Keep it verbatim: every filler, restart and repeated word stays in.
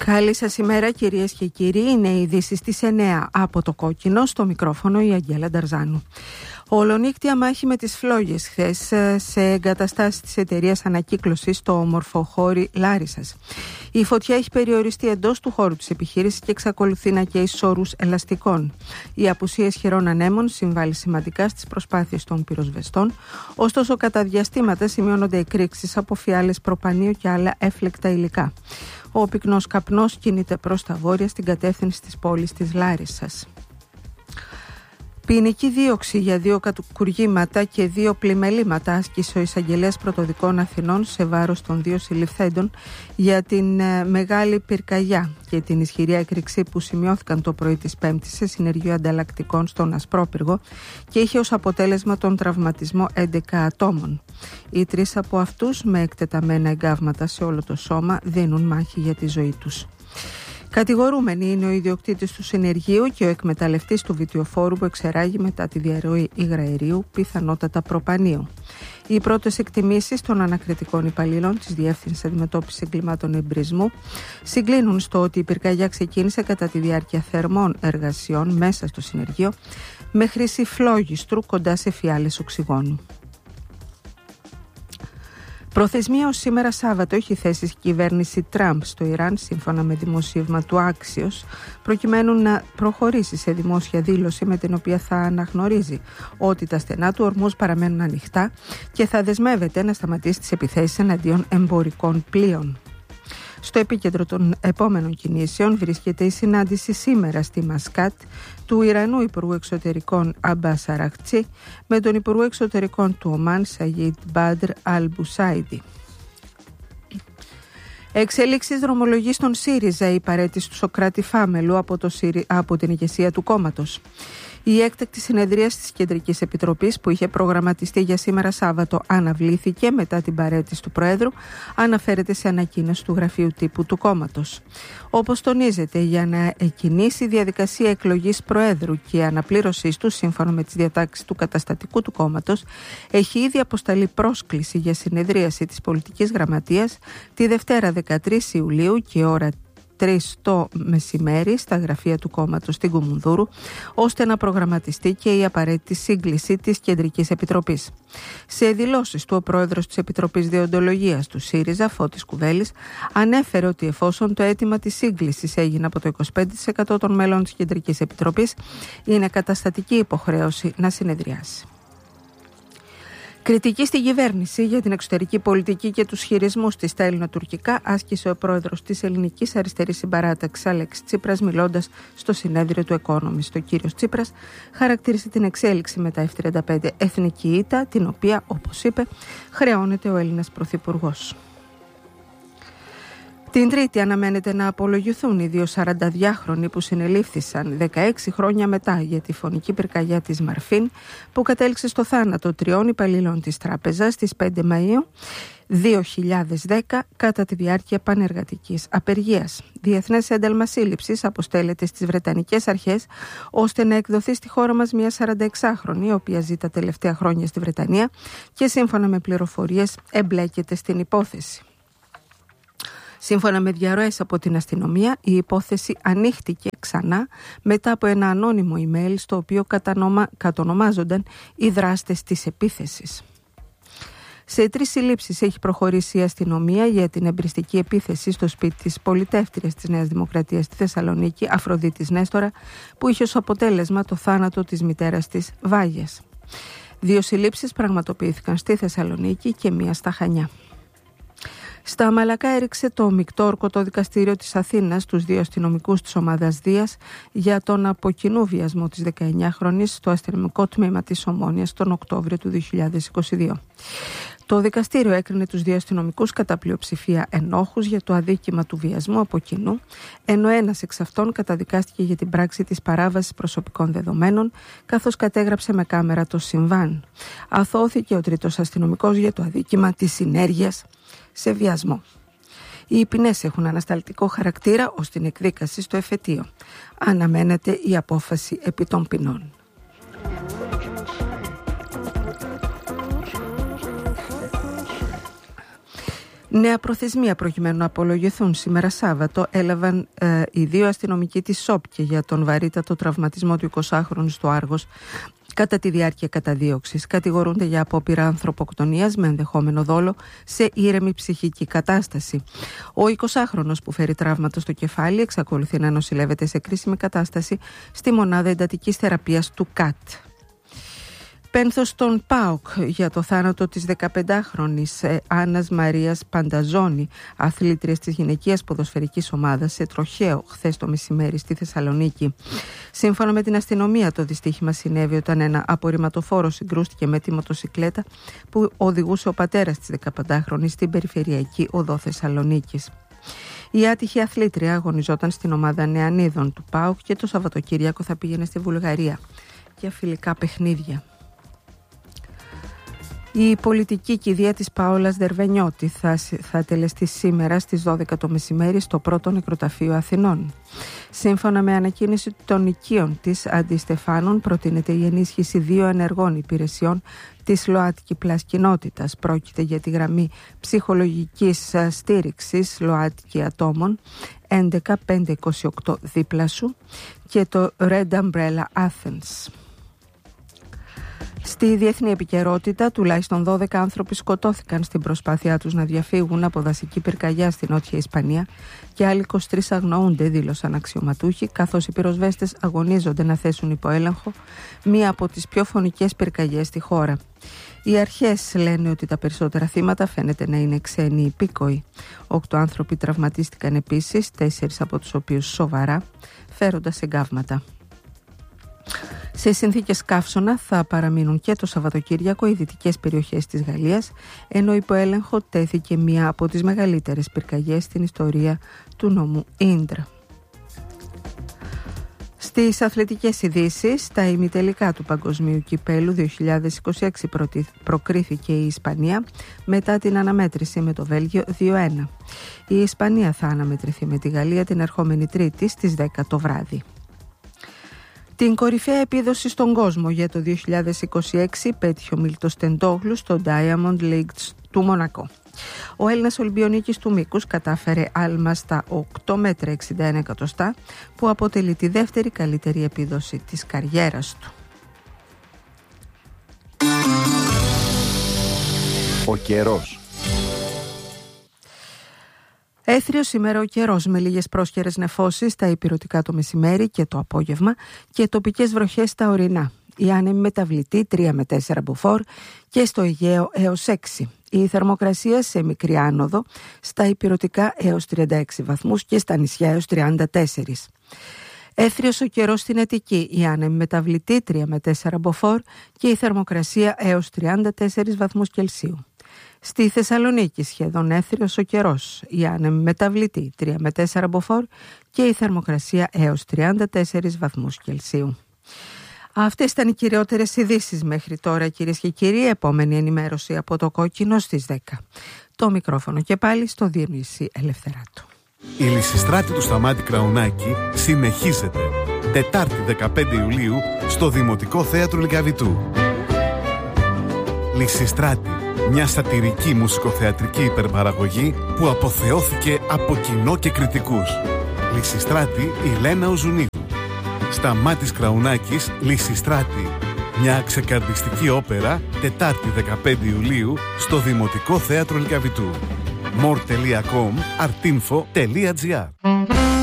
Καλή σας ημέρα κυρίες και κύριοι, είναι οι ειδήσεις της εννέα από το Κόκκινο, στο μικρόφωνο η Αγγέλα Νταρζάνου. Ολονύκτια μάχη με τις φλόγες χθες σε εγκαταστάσεις της εταιρείας ανακύκλωσης στο Μορφοχώρι Λάρισσας. Η φωτιά έχει περιοριστεί εντός του χώρου της επιχείρησης και εξακολουθεί να καίει σώρους ελαστικών. Η απουσία ισχυρών ανέμων συμβάλλει σημαντικά στις προσπάθειες των πυροσβεστών, ωστόσο κατά διαστήματα σημειώνονται εκρήξεις από φιάλες προπανίου και άλλα έφλεκτα υλικά. Ο πυκνός καπνός κινείται προς τα βόρεια στην κατεύθυνση της πόλης της Λάρισσας. Ποινική δίωξη για δύο κατοικουργήματα και δύο πλημελήματα άσκησε ο εισαγγελέας Πρωτοδικών Αθηνών σε βάρος των δύο συλληφθέντων για την ε, μεγάλη πυρκαγιά και την ισχυρή έκρηξη που σημειώθηκαν το πρωί της Πέμπτης σε συνεργείο ανταλλακτικών στον Ασπρόπυργο και είχε ως αποτέλεσμα τον τραυματισμό έντεκα ατόμων. Οι τρεις από αυτούς με εκτεταμένα εγκάβματα σε όλο το σώμα δίνουν μάχη για τη ζωή τους. Κατηγορούμενοι είναι ο ιδιοκτήτης του συνεργείου και ο εκμεταλλευτής του βιτιοφόρου που εξεράγει μετά τη διαρροή υγραερίου, πιθανότατα προπανίου. Οι πρώτες εκτιμήσεις των ανακριτικών υπαλλήλων της Διεύθυνσης Αντιμετώπισης Εγκλημάτων Εμπρισμού συγκλίνουν στο ότι η πυρκαγιά ξεκίνησε κατά τη διάρκεια θερμών εργασιών μέσα στο συνεργείο με χρήση φλόγιστρου κοντά σε φιάλες οξυγόνου. Προθεσμία ως σήμερα Σάββατο έχει θέσει η κυβέρνηση Τραμπ στο Ιράν, σύμφωνα με δημοσίευμα του Άξιος, προκειμένου να προχωρήσει σε δημόσια δήλωση με την οποία θα αναγνωρίζει ότι τα στενά του ορμούς παραμένουν ανοιχτά και θα δεσμεύεται να σταματήσει τις επιθέσεις εναντίον εμπορικών πλοίων. Στο επίκεντρο των επόμενων κινήσεων βρίσκεται η συνάντηση σήμερα στη Μασκάτ του Ιρανού Υπουργού Εξωτερικών Αμπάς Αραχτζή με τον Υπουργό Εξωτερικών του Ομάν Σαγίτ Μπάντρ Αλ Μπουσάιντι. Εξελίξεις δρομολογεί στον ΣΥΡΙΖΑ η παραίτηση του Σωκράτη Φάμελου από, το, από την ηγεσία του κόμματος. Η έκτακτη συνεδρίαση της Κεντρικής Επιτροπής που είχε προγραμματιστεί για σήμερα Σάββατο αναβλήθηκε μετά την παραίτηση του Προέδρου, αναφέρεται σε ανακοίνωση του Γραφείου Τύπου του κόμματος. Όπως τονίζεται, για να εκκινήσει η διαδικασία εκλογής Προέδρου και αναπλήρωσής του σύμφωνα με τις διατάξεις του καταστατικού του κόμματος, έχει ήδη αποσταλεί πρόσκληση για συνεδρίαση της Πολιτικής Γραμματείας τη Δευτέρα δεκατρείς Ιουλίου και ώρα τρεις το μεσημέρι στα γραφεία του κόμματος στην Κουμουνδούρου, ώστε να προγραμματιστεί και η απαραίτητη σύγκληση της Κεντρικής Επιτροπής. Σε δηλώσεις του, ο πρόεδρος της Επιτροπής Δεοντολογίας του ΣΥΡΙΖΑ, Φώτης Κουβέλης, ανέφερε ότι εφόσον το αίτημα της σύγκλησης έγινε από το είκοσι πέντε τοις εκατό των μέλων της Κεντρικής Επιτροπής, είναι καταστατική υποχρέωση να συνεδριάσει. Κριτική στην κυβέρνηση για την εξωτερική πολιτική και τους χειρισμούς της στα ελληνοτουρκικά άσκησε ο πρόεδρος της Ελληνικής Αριστερής Συμπαράταξης Αλέξης Τσίπρας, μιλώντας στο συνέδριο του Economist. Ο κύριος Τσίπρας χαρακτήρισε την εξέλιξη με τα εφ τριάντα πέντε εθνική ήττα, την οποία, όπως είπε, χρεώνεται ο Έλληνας πρωθυπουργός. Την Τρίτη αναμένεται να απολογηθούν οι δύο σαρανταδυάχρονοι που συνελήφθησαν δεκαέξι χρόνια μετά για τη φωνική πυρκαγιά της Μαρφίν που κατέληξε στο θάνατο τριών υπαλλήλων της τράπεζας στις πέντε Μαΐου δύο χιλιάδες δέκα κατά τη διάρκεια πανεργατικής απεργίας. Διεθνές ένταλμα σύλληψης αποστέλλεται στις Βρετανικές αρχές ώστε να εκδοθεί στη χώρα μας μια σαρανταεξάχρονη η οποία ζει τα τελευταία χρόνια στη Βρετανία και σύμφωνα με πληροφορίες εμπλέκεται στην υπόθεση. Σύμφωνα με διαρροές από την αστυνομία, η υπόθεση ανοίχτηκε ξανά μετά από ένα ανώνυμο email στο οποίο κατανομα... κατονομάζονταν οι δράστες της επίθεσης. Σε τρεις συλλήψεις έχει προχωρήσει η αστυνομία για την εμπριστική επίθεση στο σπίτι της πολιτεύτριας της Νέας Δημοκρατίας στη Θεσσαλονίκη, Αφροδίτης Νέστορα, που είχε ως αποτέλεσμα το θάνατο της μητέρας της Βάγιας. Δύο συλλήψεις πραγματοποιήθηκαν στη Θεσσαλονίκη και μία στα Χανιά. Στα Μαλακά έριξε το μεικτό όρκο το δικαστήριο της Αθήνας τους δύο αστυνομικούς της ομάδας Δίας για τον αποκοινού βιασμό της δεκαεννιάχρονης στο αστυνομικό τμήμα της Ομόνοιας τον Οκτώβριο του δύο χιλιάδες είκοσι δύο. Το δικαστήριο έκρινε τους δύο αστυνομικούς κατά πλειοψηφία ενόχους για το αδίκημα του βιασμού από κοινού, ενώ ένας εξ αυτών καταδικάστηκε για την πράξη της παράβασης προσωπικών δεδομένων, καθώς κατέγραψε με κάμερα το συμβάν. Αθώθηκε ο τρίτος αστυνομικός για το αδίκημα της συνέργειας σε βιασμό. Οι ποινές έχουν ανασταλτικό χαρακτήρα ως την εκδίκαση στο εφετείο. Αναμένεται η απόφαση επί των ποινών. Νέα προθεσμία προκειμένου να απολογηθούν σήμερα Σάββατο έλαβαν ε, οι δύο αστυνομικοί της ΣΟΠΚΕ για τον βαρύτατο τραυματισμό του εικοσάχρονου στο Άργος κατά τη διάρκεια καταδίωξης. Κατηγορούνται για απόπειρα ανθρωποκτονίας με ενδεχόμενο δόλο σε ήρεμη ψυχική κατάσταση. Ο εικοσάχρονος που φέρει τραύματα στο κεφάλι εξακολουθεί να νοσηλεύεται σε κρίσιμη κατάσταση στη μονάδα εντατικής θεραπείας του ΚΑΤ. Πένθος στον ΠΑΟΚ για το θάνατο της δεκαπεντάχρονης Άννας Μαρίας Πανταζόνη, αθλήτριας της γυναικείας ποδοσφαιρικής ομάδας, σε τροχαίο χθες το μεσημέρι στη Θεσσαλονίκη. Σύμφωνα με την αστυνομία, το δυστύχημα συνέβη όταν ένα απορριμματοφόρο συγκρούστηκε με τη μοτοσικλέτα που οδηγούσε ο πατέρας της δεκαπεντάχρονης στην περιφερειακή οδό Θεσσαλονίκης. Η άτυχη αθλήτρια αγωνιζόταν στην ομάδα Νεανίδων του ΠΑΟΚ και το Σαββατοκύριακο θα πήγαινε στη Βουλγαρία για φιλικά παιχνίδια. Η πολιτική κηδεία της Πάολας Δερβενιώτη θα, θα τελεστεί σήμερα στις δώδεκα το μεσημέρι στο πρώτο νεκροταφείο Αθηνών. Σύμφωνα με ανακοίνωση των οικείων της Αντιστεφάνων, προτείνεται η ενίσχυση δύο ενεργών υπηρεσιών της ΛΟΑΤΚΙ Πλας κοινότητας. Πρόκειται για τη γραμμή ψυχολογικής στήριξης ΛΟΑΤΚΙ ατόμων έντεκα πεντακόσια είκοσι οκτώ δίπλα σου και το Red Umbrella Athens. Στη διεθνή επικαιρότητα, τουλάχιστον δώδεκα άνθρωποι σκοτώθηκαν στην προσπάθειά τους να διαφύγουν από δασική πυρκαγιά στη Νότια Ισπανία και άλλοι είκοσι τρεις αγνοούνται, δήλωσαν αξιωματούχοι, καθώς οι πυροσβέστες αγωνίζονται να θέσουν υπό έλεγχο μία από τις πιο φωνικές πυρκαγιές στη χώρα. Οι αρχές λένε ότι τα περισσότερα θύματα φαίνεται να είναι ξένοι υπήκοοι. Οκτώ άνθρωποι τραυματίστηκαν επίσης, τέσσερις από τους οποίους σοβαρά, φέροντας εγκάβματα. Σε συνθήκες καύσωνα θα παραμείνουν και το Σαββατοκύριακο οι δυτικές περιοχές της Γαλλίας, ενώ υπό έλεγχο τέθηκε μία από τις μεγαλύτερες πυρκαγιές στην ιστορία του νομού Ίντρα. Στις αθλητικές ειδήσεις, τα ημιτελικά του Παγκοσμίου Κυπέλου δύο χιλιάδες είκοσι έξι προκρίθηκε η Ισπανία μετά την αναμέτρηση με το Βέλγιο δύο ένα. Η Ισπανία θα αναμετρηθεί με τη Γαλλία την ερχόμενη Τρίτη στις δέκα το βράδυ. Την κορυφαία επίδοση στον κόσμο για το δύο χιλιάδες είκοσι έξι πέτυχε ο Μίλτος Τεντόγλου στο Diamond League του Μονακό. Ο Έλληνας Ολυμπιονίκης του μήκους κατάφερε άλμα στα οκτώ μέτρα εξήντα ένα εκατοστά, που αποτελεί τη δεύτερη καλύτερη επίδοση της καριέρας του. Ο καιρός. Έθριος σήμερα ο καιρός, με λίγες πρόσχερες νεφώσεις στα ηπειρωτικά το μεσημέρι και το απόγευμα και τοπικές βροχές στα ορεινά. Η άνεμη μεταβλητή τρία με τέσσερα μποφόρ και στο Αιγαίο έως έξι. Η θερμοκρασία σε μικρή άνοδο στα ηπειρωτικά έως τριάντα έξι βαθμούς και στα νησιά έως τριάντα τέσσερα. Έθριος ο καιρός στην Αττική, η άνεμη μεταβλητή τρία με τέσσερα μποφόρ και η θερμοκρασία έως τριάντα τέσσερα βαθμούς Κελσίου. Στη Θεσσαλονίκη σχεδόν έθριος ο καιρός, η άνεμη μεταβλητή τρία με τέσσερα μποφόρ και η θερμοκρασία έως τριάντα τέσσερα βαθμούς Κελσίου. Αυτές ήταν οι κυριότερες ειδήσεις μέχρι τώρα, κυρίες και κύριοι. Επόμενη ενημέρωση από το Κόκκινο στις δέκα. Το μικρόφωνο και πάλι στο Διονύση Ελευθεράτου. Η Λυσιστράτη του Σταμάτη Κραουνάκη συνεχίζεται. Τετάρτη δεκαπέντε Ιουλίου στο Δημοτικό Θέατρο Λυκαβητού. Λυσιστράτη, μια σατιρική μουσικοθεατρική υπερπαραγωγή που αποθεώθηκε από κοινό και κριτικούς. Λυσιστράτη η Λένα Οζουνίδου. Σταμάτης Κραουνάκης, Λυσιστράτη. Μια ξεκαρδιστική όπερα, Τετάρτη δεκαπέντε Ιουλίου στο Δημοτικό Θέατρο Λυκαβητού. more τελεία com artinfo τελεία gr